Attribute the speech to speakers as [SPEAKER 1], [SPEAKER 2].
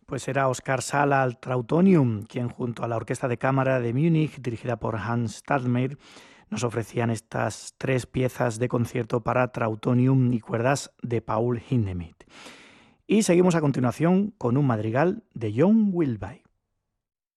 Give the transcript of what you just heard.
[SPEAKER 1] Pues era Oskar Sala al Trautonium, quien junto a la Orquesta de Cámara de Múnich, dirigida por Hans Stadtmeier, nos ofrecían estas tres piezas de concierto para Trautonium y cuerdas de Paul Hindemith. Y seguimos a continuación con un madrigal de John Wilbye.